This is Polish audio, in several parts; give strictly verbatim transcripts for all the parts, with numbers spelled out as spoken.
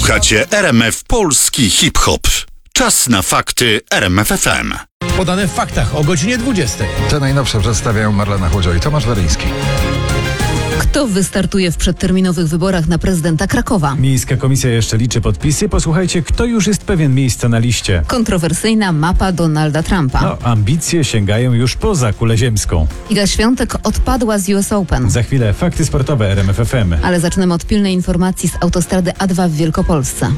Słuchacie R M F Polski Hip-Hop. Czas na fakty R M F F M. Podane w faktach o godzinie dwudziestej. Te najnowsze przedstawiają Marlena Chłodzio i Tomasz Weryński. Kto wystartuje w przedterminowych wyborach na prezydenta Krakowa? Miejska komisja jeszcze liczy podpisy. Posłuchajcie, kto już jest pewien miejsca na liście. Kontrowersyjna mapa Donalda Trumpa. No, ambicje sięgają już poza kulę ziemską. Iga Świątek odpadła z U S Open. Za chwilę fakty sportowe R M F F M. Ale zaczynamy od pilnej informacji z autostrady A dwa w Wielkopolsce.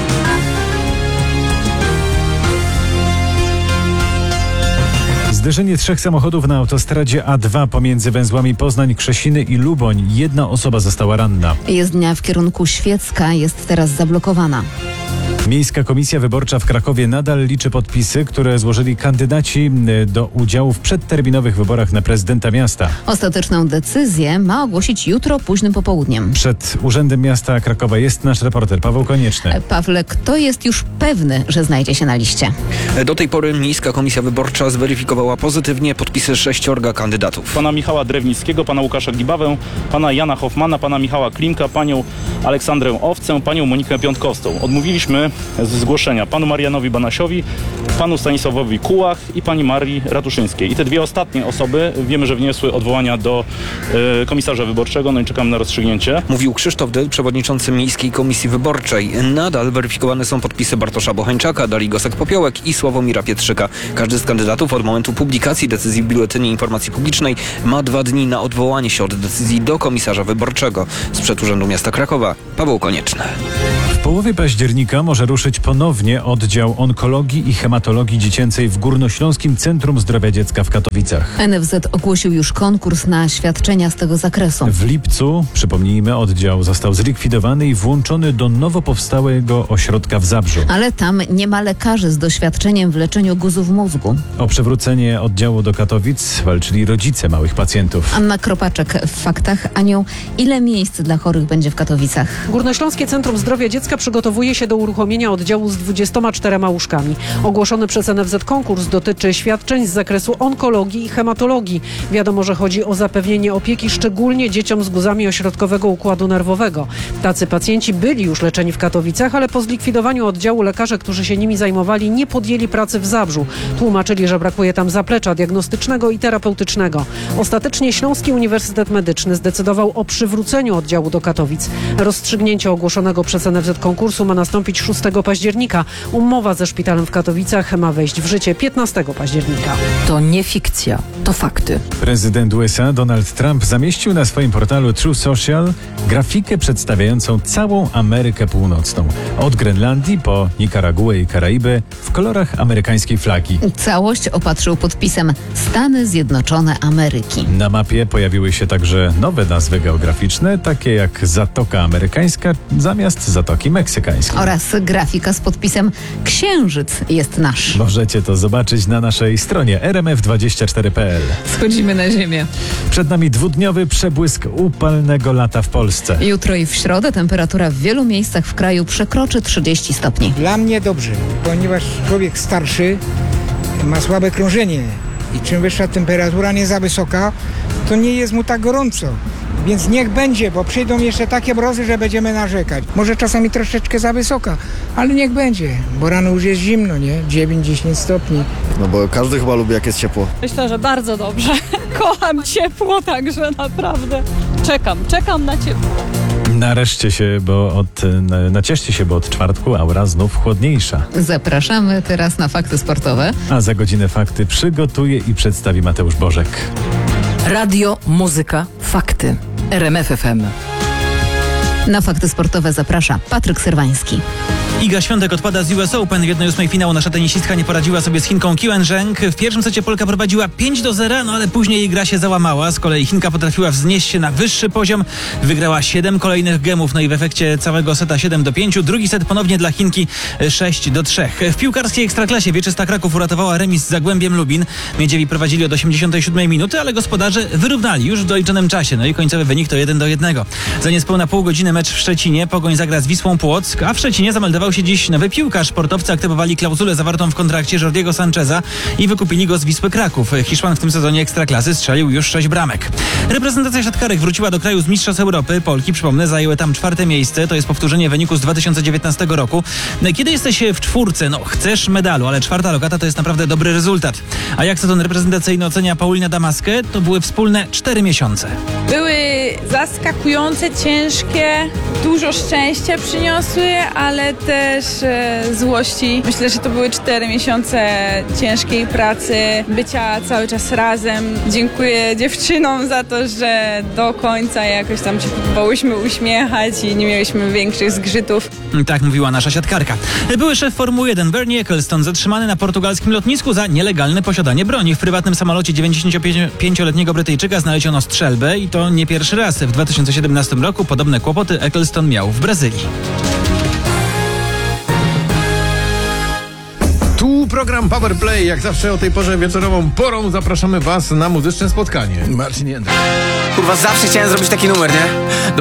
Zderzenie trzech samochodów na autostradzie A dwa pomiędzy węzłami Poznań, Krzesiny i Luboń. Jedna osoba została ranna. Jezdnia w kierunku Świecka jest teraz zablokowana. Miejska Komisja Wyborcza w Krakowie nadal liczy podpisy, które złożyli kandydaci do udziału w przedterminowych wyborach na prezydenta miasta. Ostateczną decyzję ma ogłosić jutro późnym popołudniem. Przed Urzędem Miasta Krakowa jest nasz reporter Paweł Konieczny. Pawle, kto jest już pewny, że znajdzie się na liście? Do tej pory Miejska Komisja Wyborcza zweryfikowała pozytywnie podpisy sześciorga kandydatów. Pana Michała Drewnickiego, pana Łukasza Glibawę, pana Jana Hoffmana, pana Michała Klimka, panią Aleksandrę Owcę, panią Monikę Piątkowską. Odmówiliśmy z zgłoszenia panu Marianowi Banasiowi, panu Stanisławowi Kułach i pani Marii Ratuszyńskiej. I te dwie ostatnie osoby wiemy, że wniosły odwołania do y, komisarza wyborczego, no i czekamy na rozstrzygnięcie. Mówił Krzysztof Dyl, przewodniczący Miejskiej Komisji Wyborczej. Nadal weryfikowane są podpisy Bartosza Bocheńczaka, Darii Gosek-Popiołek i Sławomira Pietrzyka. Każdy z kandydatów od momentu publikacji decyzji w Biuletynie Informacji Publicznej ma dwa dni na odwołanie się od decyzji do komisarza wyborczego. Sprzed Urzędu Miasta Krakowa, Paweł Konieczny. W połowie października może ruszyć ponownie oddział onkologii i hematologii dziecięcej w Górnośląskim Centrum Zdrowia Dziecka w Katowicach. N F Z ogłosił już konkurs na świadczenia z tego zakresu. W lipcu, przypomnijmy, oddział został zlikwidowany i włączony do nowo powstałego ośrodka w Zabrzu. Ale tam nie ma lekarzy z doświadczeniem w leczeniu guzów mózgu. O przywrócenie oddziału do Katowic walczyli rodzice małych pacjentów. Anna Kropaczek w faktach. Aniu, ile miejsc dla chorych będzie w Katowicach? Górnośląskie Centrum Zdrowia Dziecka przygotowuje się do uruchomienia oddziału z dwudziestoma czterema łóżkami. Ogłoszony przez N F Z konkurs dotyczy świadczeń z zakresu onkologii i hematologii. Wiadomo, że chodzi o zapewnienie opieki szczególnie dzieciom z guzami ośrodkowego układu nerwowego. Tacy pacjenci byli już leczeni w Katowicach, ale po zlikwidowaniu oddziału lekarze, którzy się nimi zajmowali, nie podjęli pracy w Zabrzu. Tłumaczyli, że brakuje tam zaplecza diagnostycznego i terapeutycznego. Ostatecznie Śląski Uniwersytet Medyczny zdecydował o przywróceniu oddziału do Katowic. Rozstrzygnięcie ogłoszonego przez N F Z konkursu ma nastąpić szóstego października. Umowa ze szpitalem w Katowicach ma wejść w życie piętnastego października. To nie fikcja, to fakty. Prezydent U S A Donald Trump zamieścił na swoim portalu True Social grafikę przedstawiającą całą Amerykę Północną. Od Grenlandii po Nikaraguę i Karaiby w kolorach amerykańskiej flagi. Całość opatrzył podpisem Stany Zjednoczone Ameryki. Na mapie pojawiły się także nowe nazwy geograficzne, takie jak Zatoka Amerykańska zamiast Zatoki Meksykańskiej. Oraz grafika z podpisem Księżyc jest nasz. Możecie to zobaczyć na naszej stronie r m f dwadzieścia cztery kropka p l. Schodzimy na ziemię. Przed nami dwudniowy przebłysk upalnego lata w Polsce. Jutro i w środę temperatura w wielu miejscach w kraju przekroczy trzydzieści stopni. Dla mnie dobrze, ponieważ człowiek starszy ma słabe krążenie i czym wyższa temperatura, nie za wysoka, to nie jest mu tak gorąco. Więc niech będzie, bo przyjdą jeszcze takie mrozy, że będziemy narzekać. Może czasami troszeczkę za wysoka, ale niech będzie, bo rano już jest zimno, nie? dziewięć dziesięć stopni. No bo każdy chyba lubi, jak jest ciepło. Myślę, że bardzo dobrze. Kocham ciepło, także naprawdę czekam, czekam na ciepło. Nareszcie się, bo od, nacieszcie się, bo od czwartku aura znów chłodniejsza. Zapraszamy teraz na fakty sportowe. A za godzinę fakty przygotuje i przedstawi Mateusz Bożek. Radio, muzyka, fakty. R M F F M. Na fakty sportowe zaprasza Patryk Serwański. Iga Świątek odpada z U S Open. W jednej ósmej finału nasza tenisistka nie poradziła sobie z Chinką Qian Zheng. W pierwszym secie Polka prowadziła pięć do zera, no ale później jej gra się załamała. Z kolei Chinka potrafiła wznieść się na wyższy poziom. Wygrała siedem kolejnych gemów, no i w efekcie całego seta siedem do pięciu. Drugi set ponownie dla Chinki sześć do trzech. W piłkarskiej ekstraklasie Wieczysta Kraków uratowała remis z Zagłębiem Lubin. Miedziewi prowadzili od osiemdziesiątej siódmej minuty, ale gospodarze wyrównali już w doliczonym czasie. No i końcowy wynik to jeden do jednego. Za niespełna pół godziny Kolejny mecz w Szczecinie. Pogoń zagra z Wisłą Płock, a w Szczecinie zameldował się dziś nowy piłkarz. Sportowcy aktywowali klauzulę zawartą w kontrakcie Jordiego Sancheza i wykupili go z Wisły Kraków. Hiszpan w tym sezonie Ekstraklasy strzelił już sześć bramek. Reprezentacja siatkarek wróciła do kraju z Mistrzostw Europy. Polki, przypomnę, zajęły tam czwarte miejsce. To jest powtórzenie wyniku z dwa tysiące dziewiętnastego roku. Kiedy jesteś w czwórce, no chcesz medalu, ale czwarta lokata to jest naprawdę dobry rezultat. A jak sezon reprezentacyjny ocenia Paulina Damaskę, to były wspólne cztery miesiące. Były zaskakujące, ciężkie, dużo szczęścia przyniosły, ale też e, złości. Myślę, że to były cztery miesiące ciężkiej pracy, bycia cały czas razem. Dziękuję dziewczynom za to, że do końca jakoś tam się próbowałyśmy uśmiechać i nie mieliśmy większych zgrzytów. Tak mówiła nasza siatkarka. Były szef Formuły jeden Bernie Ecclestone zatrzymany na portugalskim lotnisku za nielegalne posiadanie broni. W prywatnym samolocie dziewięćdziesięciopięcioletniego Brytyjczyka znaleziono strzelbę i to nie pierwszy raz. W dwa tysiące siedemnastym roku podobne kłopoty Ecclestone miał w Brazylii. Tu program Power Play. Jak zawsze o tej porze wieczorową porą zapraszamy Was na muzyczne spotkanie. Marcin Jędrek. Kurwa, zawsze chciałem zrobić taki numer, nie?